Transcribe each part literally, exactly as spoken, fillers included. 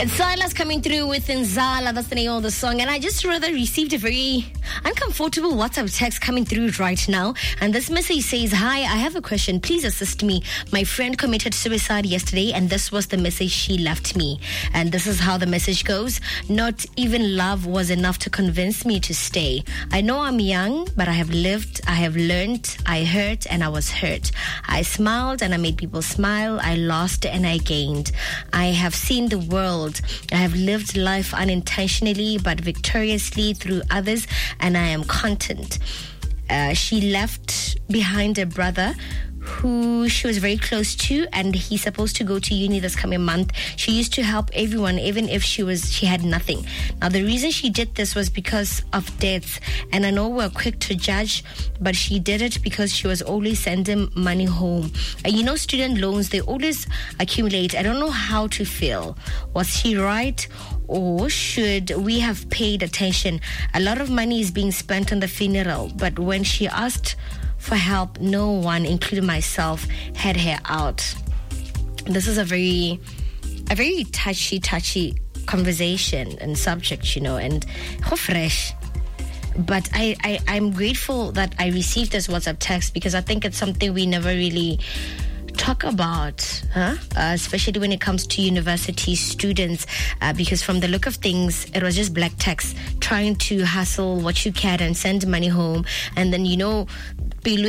It's Silas coming through with Nzala. That's the name of the song. And I just rather received a very uncomfortable WhatsApp text coming through right now. And this message says, "Hi, I have a question. Please assist me. My friend committed suicide yesterday, and this was the message she left me." And this is how the message goes. "Not even love was enough to convince me to stay. I know I'm young, but I have lived, I have learned, I hurt, and I was hurt. I smiled and I made people smile. I lost and I gained. I have seen the world. I have lived life unintentionally but victoriously through others, and I am content." Uh, she left behind a brother who she was very close to, and he's supposed to go to uni this coming month. She used to help everyone, even if she was she had nothing. Now, the reason she did this was because of debts, and I know we're quick to judge, but she did it because she was always sending money home. And you know, student loans, they always accumulate. I don't know how to feel. Was she right, or should we have paid attention? A lot of money is being spent on the funeral, but when she asked for help, no one, including myself, had her out. This is a very, a very touchy, touchy conversation and subject, you know, and how fresh. But I, I, I'm grateful that I received this WhatsApp text, because I think it's something we never really talk about, huh? Uh, especially when it comes to university students, uh, because from the look of things, it was just black text trying to hustle what you can and send money home. And then, you know, and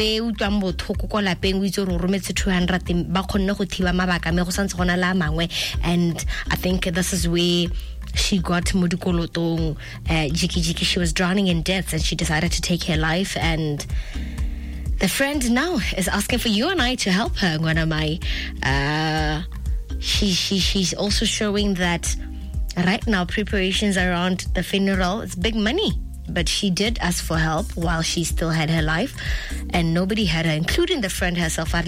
I think this is where she got mudukolotong, uh, jiki jiki. She was drowning in debts, and she decided to take her life. And the friend now is asking for you and I to help her. Ngwanamai. Uh, she she she's also showing that right now preparations around the funeral, it's big money. But she did ask for help while she still had her life, and nobody had her, including the friend herself. So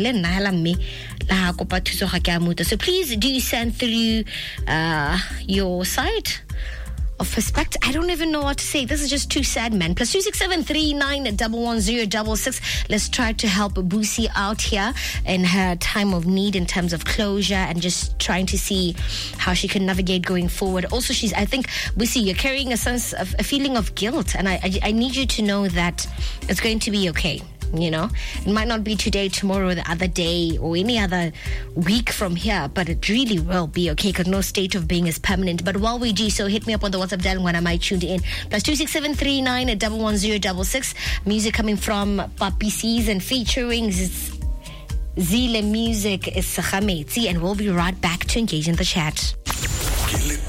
please do send through uh, your side of perspective. I don't even know what to say. This is just too sad, man. Plus two six seven three nine double one zero double six. Let's try to help Boosie out here in her time of need in terms of closure, and just trying to see how she can navigate going forward. Also, she's, I think, Boosie, you're carrying a sense of a feeling of guilt, and I, I, I need you to know that it's going to be okay. You know, it might not be today, tomorrow, the other day, or any other week from here, but it really will be okay, because no state of being is permanent. But while we do so, hit me up on the WhatsApp dial when I might tune in. Plus two six seven three nine double one zero double six. Music coming from Papi C's and featuring Zile Music is Sakhametsi, and we'll be right back to engage in the chat.